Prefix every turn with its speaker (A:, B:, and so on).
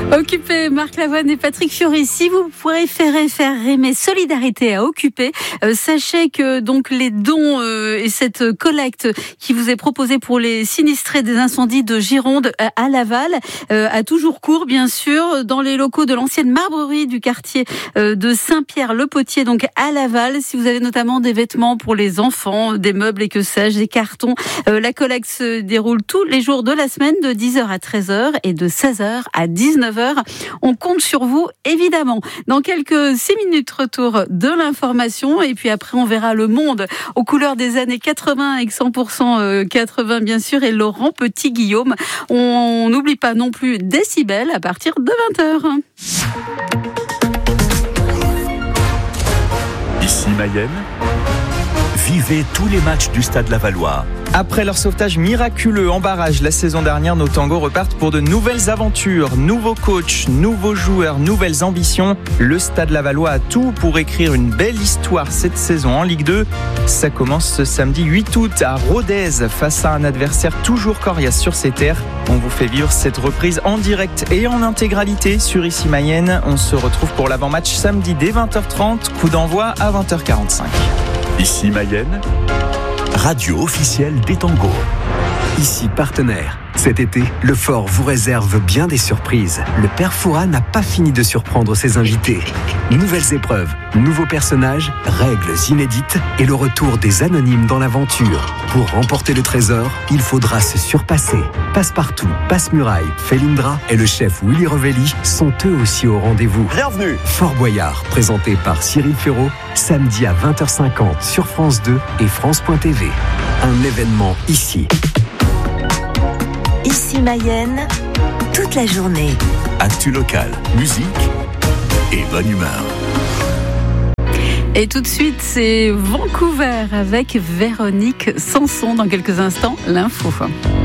A: Occupé, Marc Lavoine et Patrick Fiori. Si vous préférez faire rimer solidarité à occuper, sachez que donc les dons et cette collecte qui vous est proposée pour les sinistrés des incendies de Gironde à Laval a toujours cours, bien sûr, dans les locaux de l'ancienne marbrerie du quartier de Saint-Pierre-le-Potier, donc à Laval. Si vous avez notamment des vêtements pour les enfants, des meubles et que sais-je, des cartons, la collecte se déroule tous les jours de la semaine de 10h à 13h et de 16h à 19h. On compte sur vous, évidemment. Dans quelques 6 minutes, retour de l'information. Et puis après, on verra le monde aux couleurs des années 80 avec 100% 80, bien sûr, et Laurent Petit-Guillaume. On n'oublie pas non plus Décibel à partir de 20h.
B: Ici Mayenne, vivez tous les matchs du Stade Lavallois.
C: Après leur sauvetage miraculeux en barrage la saison dernière, nos tangos repartent pour de nouvelles aventures. Nouveaux coachs, nouveaux joueurs, nouvelles ambitions. Le Stade Lavallois a tout pour écrire une belle histoire cette saison en Ligue 2. Ça commence ce samedi 8 août à Rodez face à un adversaire toujours coriace sur ses terres. On vous fait vivre cette reprise en direct et en intégralité sur Ici Mayenne. On se retrouve pour l'avant-match samedi dès 20h30, coup d'envoi à 20h45.
B: Ici Mayenne, radio officielle des tangos.
D: Ici partenaire. Cet été, le Fort vous réserve bien des surprises. Le Père Fouras n'a pas fini de surprendre ses invités. Nouvelles épreuves, nouveaux personnages, règles inédites et le retour des anonymes dans l'aventure. Pour remporter le trésor, il faudra se surpasser. Passepartout, Passe-Muraille, Felindra et le chef Willy Revelli sont eux aussi au rendez-vous.
B: Bienvenue.
D: Fort Boyard, présenté par Cyril Ferraud, samedi à 20h50 sur France 2 et France.tv. Un événement ici.
E: Ici Mayenne, toute la journée.
B: Actu local, musique et bonne humeur.
A: Et tout de suite, c'est Vancouver avec Véronique Sanson. Dans quelques instants, l'info.